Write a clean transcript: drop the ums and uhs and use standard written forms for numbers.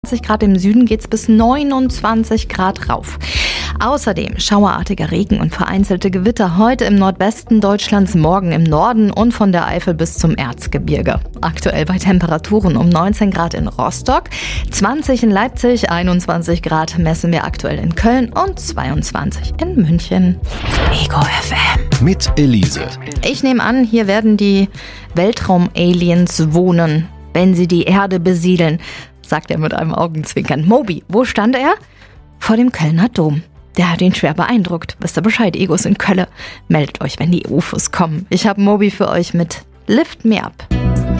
Grad, im Süden geht's bis 29 Grad rauf. Außerdem schauerartiger Regen und vereinzelte Gewitter heute im Nordwesten Deutschlands, morgen im Norden und von der Eifel bis zum Erzgebirge. Aktuell bei Temperaturen um 19 Grad in Rostock, 20 in Leipzig, 21 Grad messen wir aktuell in Köln und 22 in München. Ego FM. Mit Elise. Ich nehme an, hier werden die Weltraum-Aliens wohnen, wenn sie die Erde besiedeln, sagt er mit einem Augenzwinkern. Moby, wo stand er? Vor dem Kölner Dom. Der hat ihn schwer beeindruckt. Wisst ihr Bescheid, Egos in Kölle. Meldet euch, wenn die UFOs kommen. Ich habe Moby für euch mit Lift Me Up.